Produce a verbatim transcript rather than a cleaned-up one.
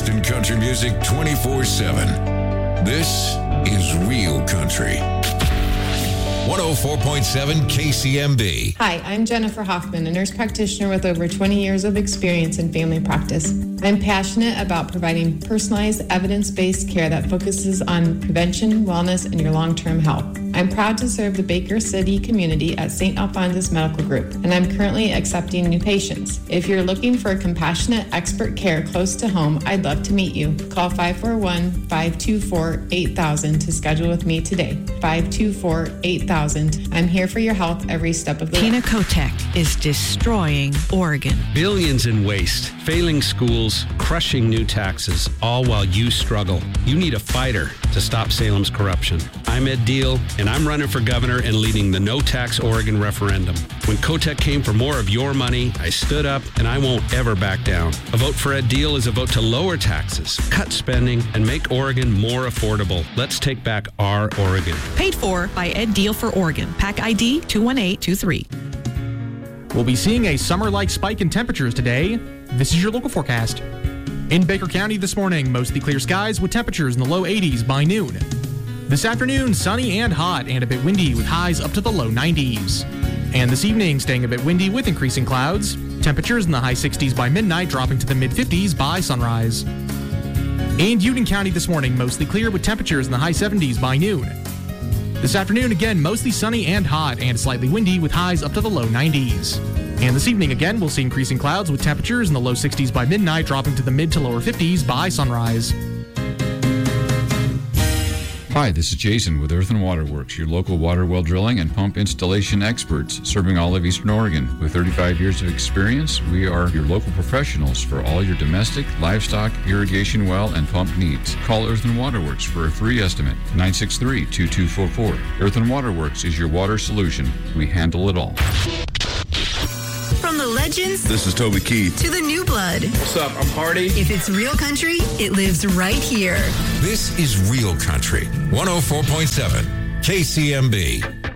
best in country music twenty-four seven. This is Real Country. one oh four point seven K C M B. Hi, I'm Jennifer Hoffman, a nurse practitioner with over twenty years of experience in family practice. I'm passionate about providing personalized, evidence-based care that focuses on prevention, wellness, and your long-term health. I'm proud to serve the Baker City community at Saint Alphonsus Medical Group, and I'm currently accepting new patients. If you're looking for compassionate, expert care close to home, I'd love to meet you. Call five four one, five two four, eight thousand to schedule with me today. five two four, eight thousand. I'm here for your health every step of the way. Tina Kotek is destroying Oregon. Billions in waste, failing schools, crushing new taxes, all while you struggle. You need a fighter to stop Salem's corruption. I'm Ed Deal, and I'm running for governor and leading the No Tax Oregon referendum. When Kotek came for more of your money, I stood up, and I won't ever back down. A vote for Ed Deal is a vote to lower taxes, cut spending, and make Oregon more affordable. Let's take back our Oregon. Paid for by Ed Deal for Oregon. Pack I D two one eight two three. We'll be seeing a summer-like spike in temperatures today. This is your local forecast. In Baker County this morning, mostly clear skies with temperatures in the low eighties by noon. This afternoon, sunny and hot and a bit windy with highs up to the low nineties. And this evening, staying a bit windy with increasing clouds. Temperatures in the high sixties by midnight, dropping to the mid-fifties by sunrise. In Union County this morning, mostly clear with temperatures in the high seventies by noon. This afternoon, again, mostly sunny and hot and slightly windy with highs up to the low nineties. And this evening, again, we'll see increasing clouds with temperatures in the low sixties by midnight, dropping to the mid to lower fifties by sunrise. Hi, this is Jason with Earth and Water Works, your local water well drilling and pump installation experts serving all of Eastern Oregon. With thirty-five years of experience, we are your local professionals for all your domestic, livestock, irrigation well, and pump needs. Call Earth and Water Works for a free estimate, nine six three, two two four four. Earth and Water Works is your water solution. We handle it all. From the legends, This is Toby Keith. to the new blood. What's up? I'm Hardy. If it's real country, it lives right here. This is Real Country. one oh four point seven K C M B.